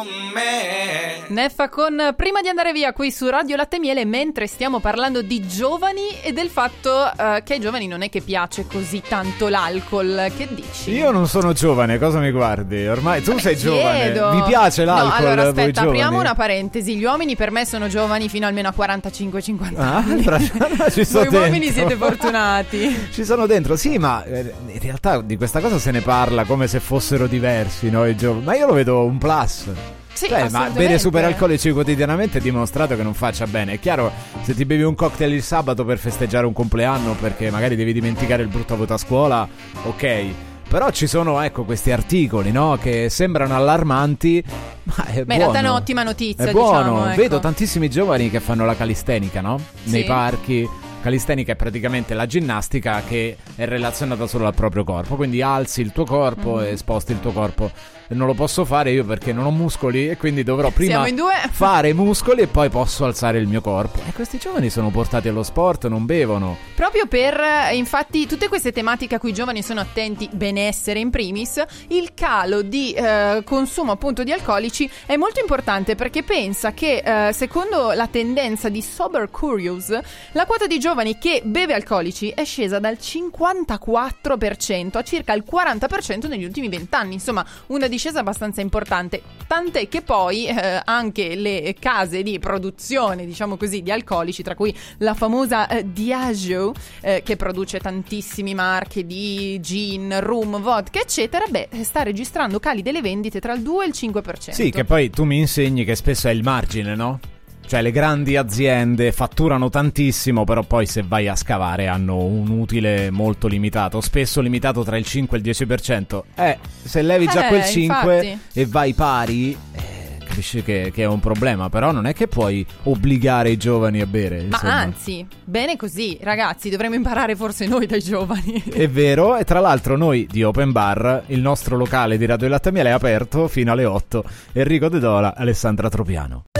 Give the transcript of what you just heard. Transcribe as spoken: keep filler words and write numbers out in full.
Neffa con Prima di andare via qui su Radio Latte e Miele, mentre stiamo parlando di giovani e del fatto uh, che ai giovani non è che piace così tanto l'alcol. Che dici? Io non sono giovane, cosa mi guardi? Ormai tu Beh, sei chiedo. giovane. Mi piace l'alcol. No, allora voi aspetta, giovani? apriamo una parentesi. Gli uomini per me sono giovani fino almeno a quarantacinque cinquanta Ah, anni. ci sono Voi uomini dentro. siete fortunati. Ci sono dentro, sì, ma eh, in realtà di questa cosa se ne parla come se fossero diversi, no, i giovani. Ma io lo vedo un plus. Sì, Cioè, ma bere superalcolici quotidianamente è dimostrato che non faccia bene. È chiaro, se ti bevi un cocktail il sabato per festeggiare un compleanno perché magari devi dimenticare il brutto voto a scuola, ok. Però ci sono, ecco, questi articoli, no, che sembrano allarmanti, ma è Beh, buono. in realtà è un'ottima notizia, è buono, diciamo, ecco. Vedo tantissimi giovani che fanno la calistenica, no? Nei Sì. parchi. Calistenica è praticamente la ginnastica che è relazionata solo al proprio corpo, quindi alzi il tuo corpo Mm-hmm. e sposti il tuo corpo. E non lo posso fare io perché non ho muscoli e quindi dovrò prima Siamo in due. fare i muscoli e poi posso alzare il mio corpo. E questi giovani sono portati allo sport, non bevono. Proprio per, eh, infatti, tutte queste tematiche a cui i giovani sono attenti, benessere in primis, il calo di eh, consumo appunto di alcolici è molto importante, perché pensa che eh, secondo la tendenza di Sober Curious, la quota di giovani che beve alcolici è scesa dal cinquantaquattro per cento a circa il quaranta per cento negli ultimi vent'anni. Insomma, una discesa abbastanza importante, tant'è che poi eh, anche le case di produzione, diciamo così, di alcolici, tra cui la famosa eh, Diageo, eh, che produce tantissimi marchi di gin, rum, vodka eccetera, beh, sta registrando cali delle vendite tra il due e il cinque per cento. Sì, che poi tu mi insegni che spesso è il margine, no? Cioè le grandi aziende fatturano tantissimo, però poi se vai a scavare hanno un utile molto limitato, spesso limitato tra il cinque e il dieci per cento. Eh, se levi già Eh, quel cinque infatti. e vai pari, eh, capisci che, che è un problema. Però non è che puoi obbligare i giovani a bere, Ma insomma. anzi, bene così, ragazzi, dovremmo imparare forse noi dai giovani. È vero, e tra l'altro noi di Open Bar, il nostro locale di Radio Latte e Miele è aperto fino alle otto. Enrico De Dola, Alessandra Tropiano.